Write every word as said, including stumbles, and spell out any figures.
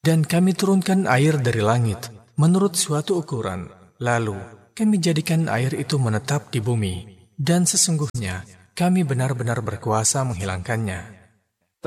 Dan kami turunkan air dari langit menurut suatu ukuran. Lalu kami jadikan air itu menetap di bumi. Dan sesungguhnya kami benar-benar berkuasa menghilangkannya.